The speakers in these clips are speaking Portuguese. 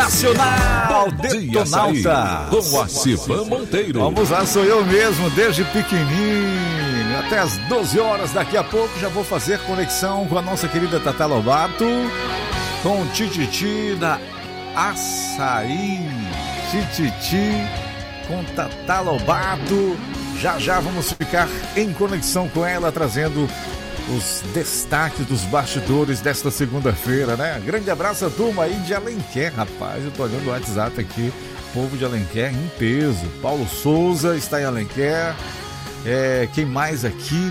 Nacional Detonauta com a Civan Monteiro. Vamos lá, sou eu mesmo, desde pequenininho, até as 12 horas. Daqui a pouco já vou fazer conexão com a nossa querida Tata Lobato, com o Tititi da Açaí. Tititi com Tata Lobato. Já vamos ficar em conexão com ela, trazendo os destaques dos bastidores desta segunda-feira, né? Grande abraço a turma aí de Alenquer, rapaz. Eu tô olhando o WhatsApp aqui, povo de Alenquer em peso. Paulo Souza está em Alenquer. Quem mais aqui?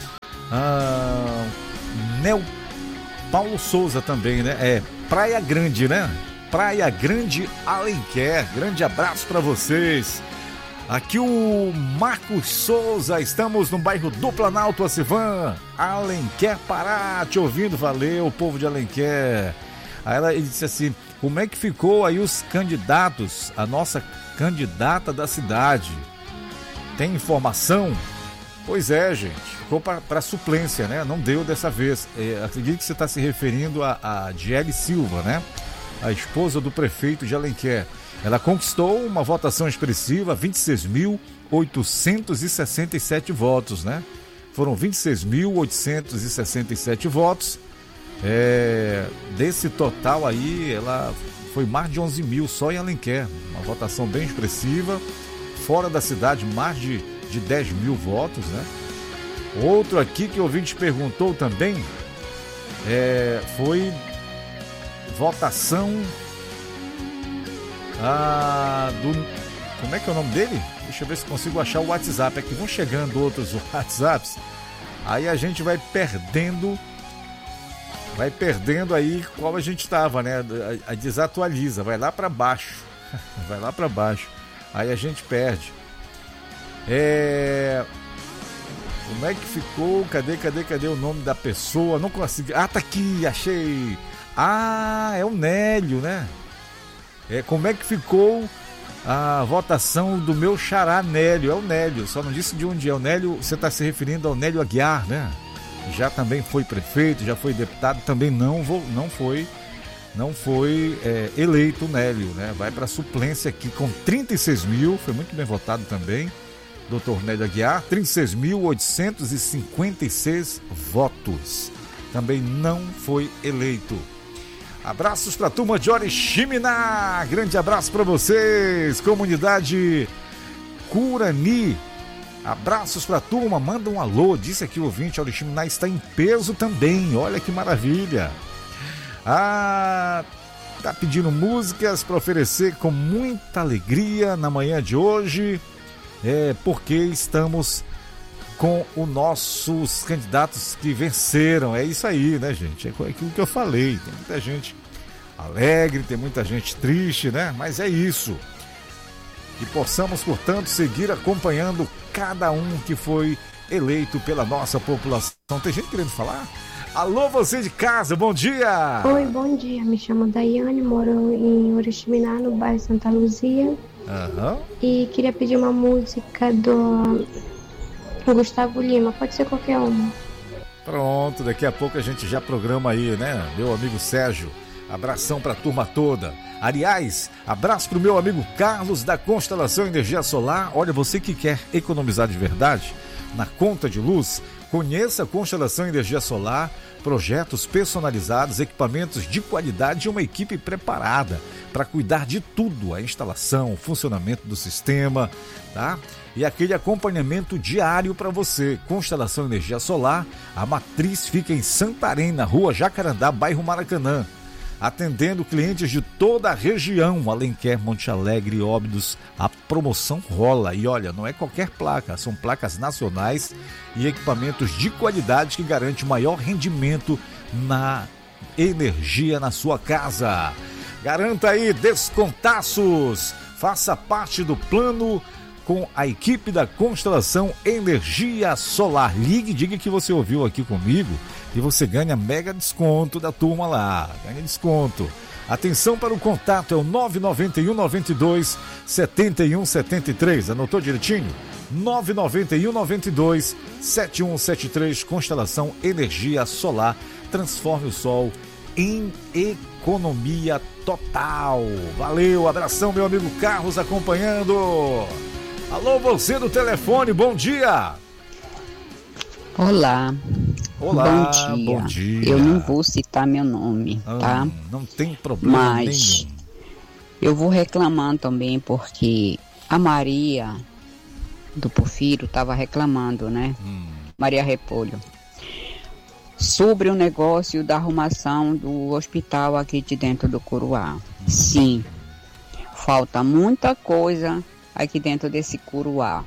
Paulo Souza também, né? Praia Grande, né? Praia Grande, Alenquer. Grande abraço para vocês. Aqui o Marcos Souza, estamos no bairro do Planalto, Civan, Alenquer, Pará, te ouvindo, valeu, povo de Alenquer. Aí ele disse assim, como é que ficou aí os candidatos, a nossa candidata da cidade? Tem informação? Pois é, gente, ficou para suplência, né? Não deu dessa vez. Acredito que você está se referindo a Diele Silva, né? A esposa do prefeito de Alenquer. Ela conquistou uma votação expressiva, 26.867 votos, né? Foram 26.867 votos. Desse total aí, ela foi mais de 11 mil só em Alenquer. Uma votação bem expressiva. Fora da cidade, mais de 10 mil votos, né? Outro aqui que o ouvinte perguntou também, foi votação... como é que é o nome dele? Deixa eu ver se consigo achar o WhatsApp. É que vão chegando outros WhatsApps. Aí a gente vai perdendo aí qual a gente estava, né? Desatualiza, vai lá para baixo. Vai lá para baixo. Aí a gente perde. Como é que ficou? Cadê o nome da pessoa? Não consegui. Tá aqui, achei. É o Nélio, né? Como é que ficou a votação do meu xará Nélio? É o Nélio, só não disse de onde é o Nélio. Você está se referindo ao Nélio Aguiar, né? Já também foi prefeito, já foi deputado, também não foi eleito o Nélio, né? Vai para suplência aqui com 36 mil, foi muito bem votado também, doutor Nélio Aguiar, 36.856 votos. Também não foi eleito. Abraços para a turma de Oriximiná, grande abraço para vocês, comunidade Curani, abraços para a turma, manda um alô, disse aqui o ouvinte, Oriximiná está em peso também, olha que maravilha. Tá pedindo músicas para oferecer com muita alegria na manhã de hoje, porque estamos com os nossos candidatos que venceram. É isso aí, né, gente? É aquilo que eu falei. Tem muita gente alegre, tem muita gente triste, né? Mas é isso. Que possamos, portanto, seguir acompanhando cada um que foi eleito pela nossa população. Tem gente querendo falar? Alô, você de casa, bom dia! Oi, bom dia. Me chamo Daiane, moro em Oriximiná, no bairro Santa Luzia. E queria pedir uma música do Gustavo Lima, pode ser qualquer uma. Pronto, daqui a pouco a gente já programa aí, né? Meu amigo Sérgio, abração pra turma toda. Aliás, abraço pro meu amigo Carlos da Constelação Energia Solar. Olha, você que quer economizar de verdade na conta de luz, conheça a Constelação Energia Solar, projetos personalizados, equipamentos de qualidade e uma equipe preparada para cuidar de tudo, a instalação, o funcionamento do sistema, tá? E aquele acompanhamento diário para você. Constelação Energia Solar, a matriz fica em Santarém, na rua Jacarandá, bairro Maracanã, atendendo clientes de toda a região, Alenquer, Monte Alegre, Óbidos. A promoção rola e olha, não é qualquer placa, são placas nacionais e equipamentos de qualidade que garante maior rendimento na energia na sua casa. Garanta aí descontaços, faça parte do plano com a equipe da Constelação Energia Solar. Ligue e diga que você ouviu aqui comigo e você ganha mega desconto da turma lá. Ganha desconto. Atenção para o contato, é o 991 92 7173. Anotou direitinho? 991 92 7173. Constelação Energia Solar. Transforme o sol em economia. economia total. Valeu, abração, meu amigo Carlos acompanhando. Alô, você do telefone, bom dia. Olá. Olá, bom dia. Eu não vou citar meu nome, tá? Não tem problema mas nenhum. Eu vou reclamar também porque a Maria do Porfírio estava reclamando, né? Maria Repolho. Sobre o negócio da arrumação do hospital aqui de dentro do Curuá. Sim, falta muita coisa aqui dentro desse Curuá.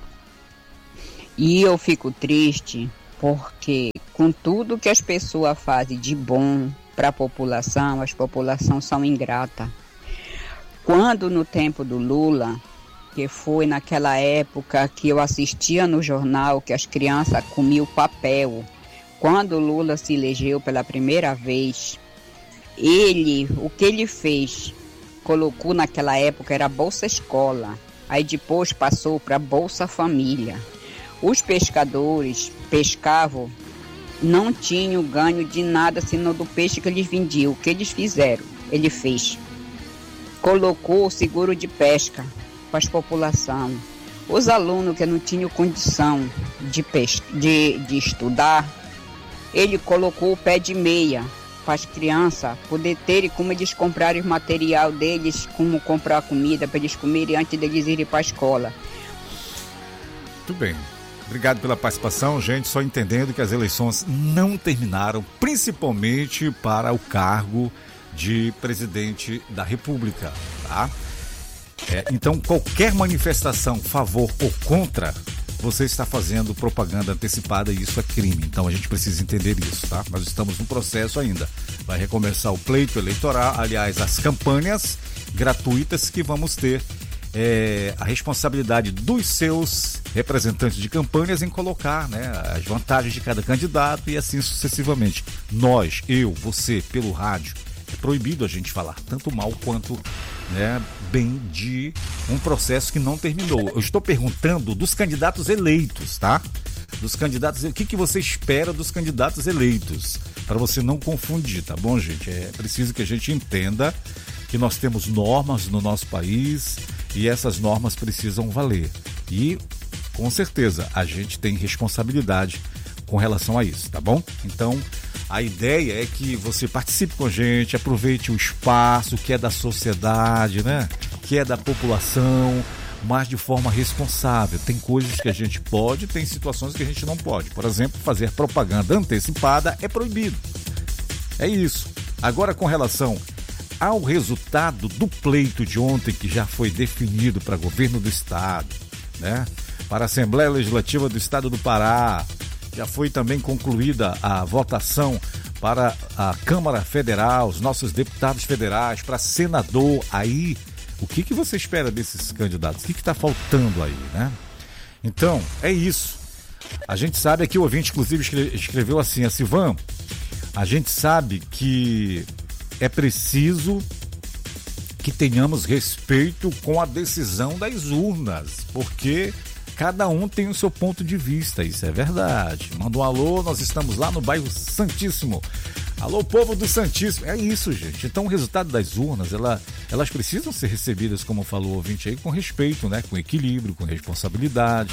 E eu fico triste porque com tudo que as pessoas fazem de bom para a população, as populações são ingratas. Quando no tempo do Lula, que foi naquela época que eu assistia no jornal que as crianças comiam papel, quando o Lula se elegeu pela primeira vez, o que ele fez, colocou naquela época era Bolsa Escola, aí depois passou para Bolsa Família. Os pescadores pescavam, não tinham ganho de nada senão do peixe que eles vendiam. O que eles fizeram? Ele fez. Colocou o seguro de pesca para a população. Os alunos que não tinham condição de estudar, ele colocou o pé de meia para as crianças poder terem como eles comprarem o material deles, como comprar comida para eles comerem antes deles irem para a escola. Muito bem. Obrigado pela participação, gente. Só entendendo que as eleições não terminaram, principalmente para o cargo de presidente da República, tá? Então, qualquer manifestação favor ou contra, você está fazendo propaganda antecipada e isso é crime. Então, a gente precisa entender isso, tá? Nós estamos no processo ainda. Vai recomeçar o pleito eleitoral, aliás, as campanhas gratuitas que vamos ter a responsabilidade dos seus representantes de campanhas em colocar, né, as vantagens de cada candidato e assim sucessivamente. Nós, eu, você, pelo rádio, é proibido a gente falar tanto mal quanto, né, bem de um processo que não terminou. Eu estou perguntando dos candidatos eleitos, tá? Dos candidatos, o que você espera dos candidatos eleitos? Para você não confundir, tá bom, gente? É preciso que a gente entenda que nós temos normas no nosso país e essas normas precisam valer. E, com certeza, a gente tem responsabilidade com relação a isso, tá bom? Então, a ideia é que você participe com a gente, aproveite o espaço que é da sociedade, né? Que é da população, mas de forma responsável. Tem coisas que a gente pode, tem situações que a gente não pode. Por exemplo, fazer propaganda antecipada é proibido. É isso. Agora, com relação ao resultado do pleito de ontem, que já foi definido para governo do Estado, né? Para a Assembleia Legislativa do Estado do Pará, já foi também concluída a votação para a Câmara Federal, os nossos deputados federais, para senador. Aí, o que você espera desses candidatos? O que está faltando aí, né? Então, é isso. A gente sabe, aqui o ouvinte, inclusive, escreveu assim, a Sivan, a gente sabe que é preciso que tenhamos respeito com a decisão das urnas, porque cada um tem o seu ponto de vista, isso é verdade. Manda um alô, nós estamos lá no bairro Santíssimo. Alô, povo do Santíssimo. É isso, gente. Então, o resultado das urnas, elas precisam ser recebidas, como falou o ouvinte aí, com respeito, né? Com equilíbrio, com responsabilidade.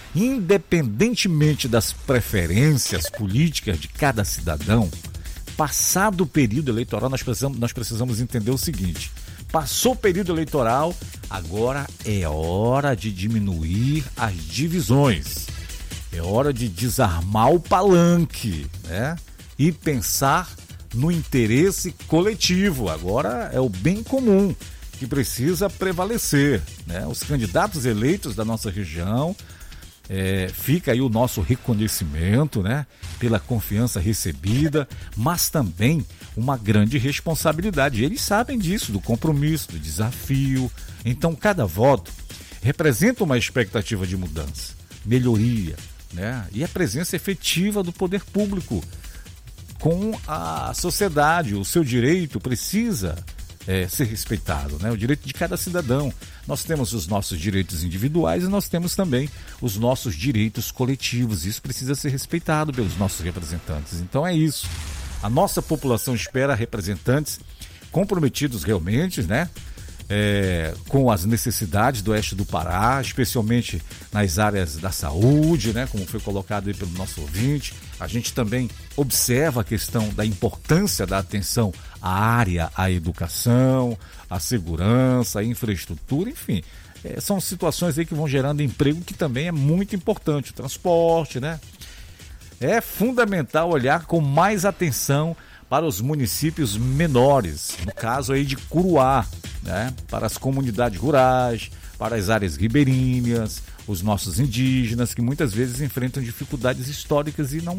Independentemente das preferências políticas de cada cidadão, passado o período eleitoral, nós precisamos entender o seguinte: passou o período eleitoral, agora é hora de diminuir as divisões, é hora de desarmar o palanque, né? E pensar no interesse coletivo. Agora é o bem comum que precisa prevalecer, né? Os candidatos eleitos da nossa região, fica aí o nosso reconhecimento, né, pela confiança recebida, mas também uma grande responsabilidade. Eles sabem disso, do compromisso, do desafio. Então, cada voto representa uma expectativa de mudança, melhoria, né, e a presença efetiva do poder público com a sociedade. O seu direito precisa ser respeitado, né? O direito de cada cidadão. Nós temos os nossos direitos individuais e nós temos também os nossos direitos coletivos. Isso precisa ser respeitado pelos nossos representantes. Então é isso. A nossa população espera representantes comprometidos realmente, né? Com as necessidades do oeste do Pará, especialmente nas áreas da saúde, né? Como foi colocado aí pelo nosso ouvinte. A gente também observa a questão da importância da atenção à área, à educação, à segurança, à infraestrutura, enfim. São situações aí que vão gerando emprego, que também é muito importante. O transporte, né? É fundamental olhar com mais atenção para os municípios menores, no caso aí de Curuá, né? Para as comunidades rurais, para as áreas ribeirinhas, os nossos indígenas, que muitas vezes enfrentam dificuldades históricas e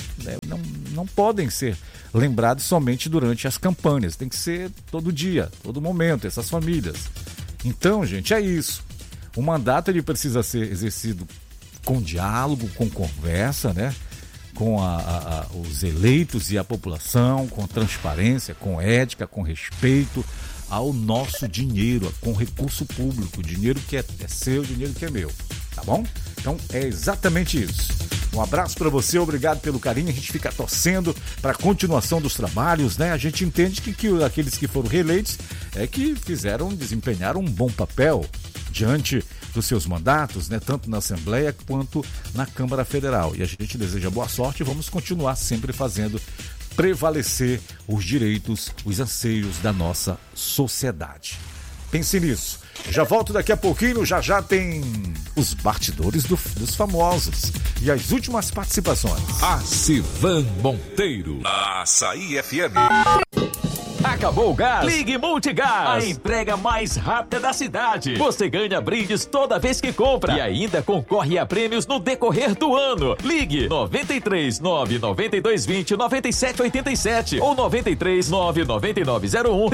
não podem ser lembrados somente durante as campanhas, tem que ser todo dia, todo momento, essas famílias. Então, gente, é isso. O mandato ele precisa ser exercido com diálogo, com conversa, né? Com os eleitos e a população, com transparência, com ética, com respeito ao nosso dinheiro, com recurso público, dinheiro que é seu, dinheiro que é meu, tá bom? Então é exatamente isso. Um abraço para você, obrigado pelo carinho, a gente fica torcendo para a continuação dos trabalhos, né? A gente entende que aqueles que foram reeleitos que desempenharam um bom papel diante dos seus mandatos, né, tanto na Assembleia quanto na Câmara Federal. E a gente deseja boa sorte e vamos continuar sempre fazendo prevalecer os direitos, os anseios da nossa sociedade. Pense nisso. Já volto daqui a pouquinho, já tem os bastidores dos famosos e as últimas participações. A Civan Monteiro, na Açaí FM. Acabou o gás? Ligue Multigás, a entrega mais rápida da cidade. Você ganha brindes toda vez que compra e ainda concorre a prêmios no decorrer do ano. Ligue 93 992 20 97 87 ou 93 99901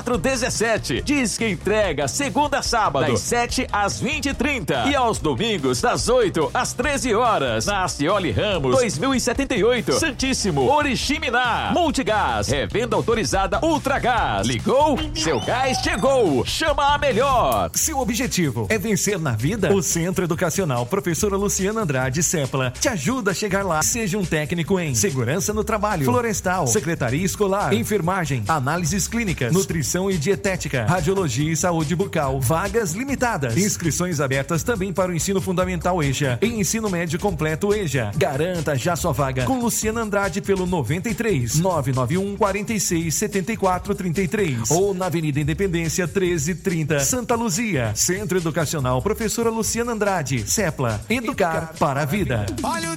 3417. Diz que entrega segunda a sábado, das 7 às 20h30 e aos domingos, das 8 às 13 horas. Na Acioli Ramos, 2078, Santíssimo, Oriximiná. Multigás, revenda autorizada Ultragás. Ligou? Seu gás chegou. Chama a melhor. Seu objetivo é vencer na vida? O Centro Educacional Professora Luciana Andrade Sepla te ajuda a chegar lá. Seja um técnico em segurança no trabalho, florestal, secretaria escolar, enfermagem, análises clínicas, nutrição e dietética, radiologia e saúde bucal. Vagas limitadas. Inscrições abertas também para o ensino fundamental EJA e ensino médio completo EJA. Garanta já sua vaga com Luciana Andrade pelo 93 991 46 74 33 ou na Avenida Independência 1330, Santa Luzia. Centro Educacional Professora Luciana Andrade Sepla. Educar para a vida.